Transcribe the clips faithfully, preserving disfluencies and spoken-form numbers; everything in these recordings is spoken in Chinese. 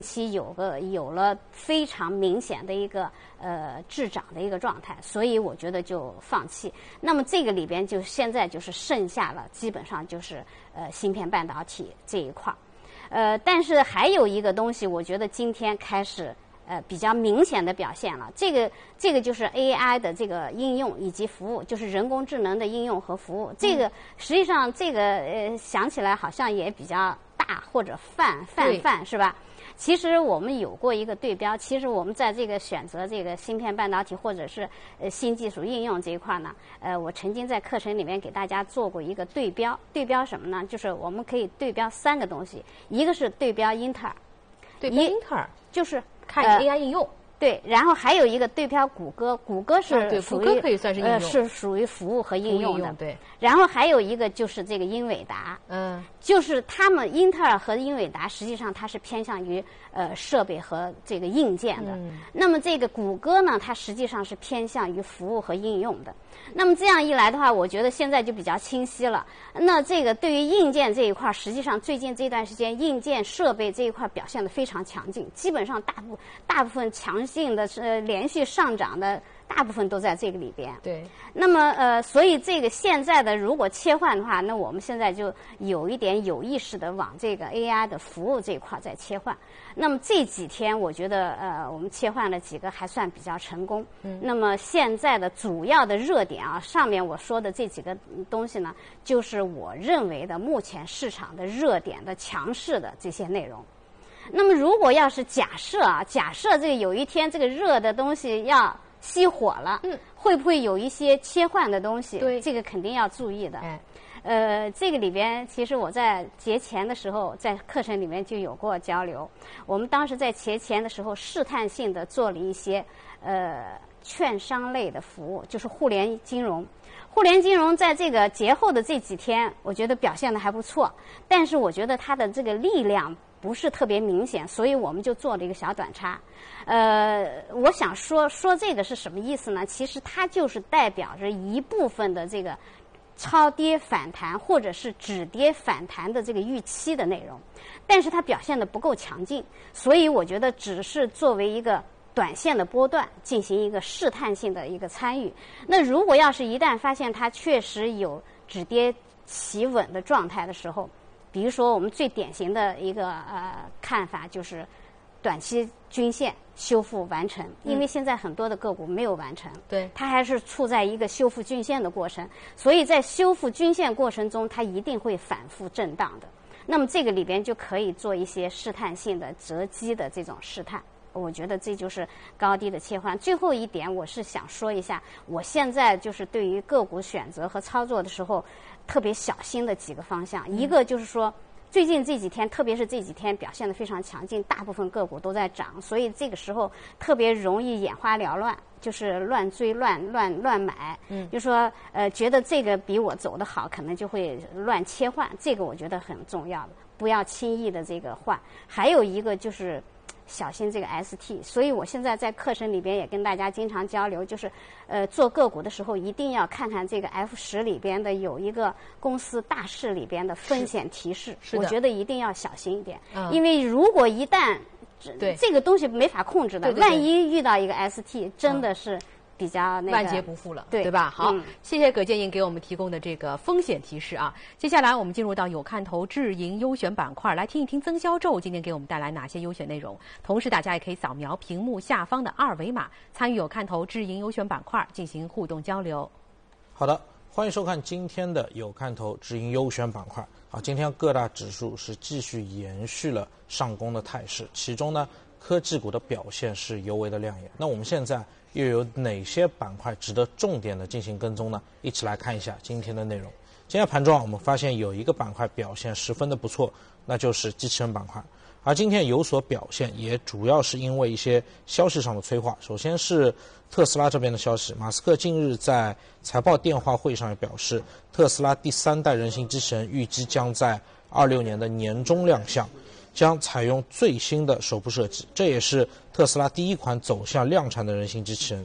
期有个有了非常明显的一个呃滞涨的一个状态，所以我觉得就放弃。那么这个里边就现在就是剩下了，基本上就是呃芯片半导体这一块儿，呃，但是还有一个东西，我觉得今天开始呃比较明显的表现了，这个这个就是 A I 的这个应用以及服务，就是人工智能的应用和服务。这个实际上这个呃想起来好像也比较大或者泛泛泛是吧？其实我们有过一个对标，其实我们在这个选择这个芯片半导体或者是呃新技术应用这一块呢，呃，我曾经在课程里面给大家做过一个对标，对标什么呢？就是我们可以对标三个东西，一个是对标英特尔， 对标英特尔就是看 A I 应用。呃对，然后还有一个对标谷歌，谷歌是啊、对， 属于、 谷歌可以算是应用， 呃，是属于服务和应用的。 用对。 然后还有一个就是这个英伟达， 嗯， 就是他们英特尔和英伟达实际上它是偏向于呃设备和这个硬件的。嗯。那么这个谷歌呢，它实际上是偏向于服务和应用的。那么这样一来的话，我觉得现在就比较清晰了。那这个对于硬件这一块，实际上最近这段时间硬件设备这一块表现得非常强劲，基本上大部大部分强劲的是、呃、连续上涨的。大部分都在这个里边。 对。 那么呃，所以这个现在的如果切换的话，那我们现在就有一点有意识的往这个 A I 的服务这一块在切换。那么这几天我觉得呃，我们切换了几个还算比较成功。嗯。那么现在的主要的热点啊，上面我说的这几个东西呢，就是我认为的目前市场的热点的强势的这些内容。那么如果要是假设啊，假设这个有一天这个热的东西要熄火了，嗯，会不会有一些切换的东西？ 对， 这个肯定要注意的。 哎， 呃，这个里边其实我在节前的时候，在课程里面就有过交流。我们当时在节前的时候，试探性的做了一些呃券商类的服务，就是互联金融。互联金融在这个节后的这几天，我觉得表现的还不错，但是我觉得它的这个力量不是特别明显，所以我们就做了一个小短差。呃，我想说说这个是什么意思呢？其实它就是代表着一部分的这个超跌反弹或者是止跌反弹的这个预期的内容，但是它表现的不够强劲，所以我觉得只是作为一个短线的波段进行一个试探性的一个参与。那如果要是一旦发现它确实有止跌企稳的状态的时候，比如说我们最典型的一个呃看法就是短期均线修复完成，因为现在很多的个股没有完成， 对， 它还是处在一个修复均线的过程，所以在修复均线过程中，它一定会反复震荡的。那么这个里边就可以做一些试探性的择机的这种试探。我觉得这就是高低的切换。最后一点，我是想说一下，我现在就是对于个股选择和操作的时候，特别小心的几个方向。一个就是说，最近这几天，特别是这几天表现得非常强劲，大部分个股都在涨，所以这个时候特别容易眼花缭乱，就是乱追、乱乱乱买。嗯，就说呃，觉得这个比我走得好，可能就会乱切换。这个我觉得很重要的，不要轻易的这个换。还有一个就是小心这个 S T， 所以我现在在课程里边也跟大家经常交流，就是呃做个股的时候一定要看看这个 F 十 里边的有一个公司大事里边的风险提示，我觉得一定要小心一点，嗯、因为如果一旦对这个东西没法控制的， 对对对， 万一遇到一个 S T， 真的是。嗯比较那个万劫不复了， 对对吧？好， 嗯、 谢谢葛建英给我们提供的这个风险提示啊。接下来我们进入到有看头智盈优选板块，来听一听曾销宙今天给我们带来哪些优选内容。同时，大家也可以扫描屏幕下方的二维码，参与有看头智盈优选板块进行互动交流。 好的，欢迎收看今天的有看头智盈优选板块。好，今天各大指数是继续延续了上攻的态势，其中呢，科技股的表现是尤为的亮眼。那我们现在又有哪些板块值得重点的进行跟踪呢？一起来看一下今天的内容。今天盘中啊，我们发现有一个板块表现十分的不错，那就是机器人板块。而今天有所表现，也主要是因为一些消息上的催化。首先是特斯拉这边的消息，马斯克近日在财报电话会上也表示，特斯拉第三代人形机器人预计将在二六年的年中亮相，将采用最新的手部设计，这也是特斯拉第一款走向量产的人形机器人。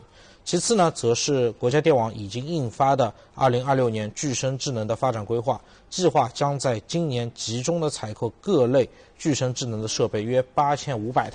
其次呢，则是国家电网已经印发的二零二六年具身智能的发展规划，计划将在今年集中的采购各类具身智能的设备约八千五百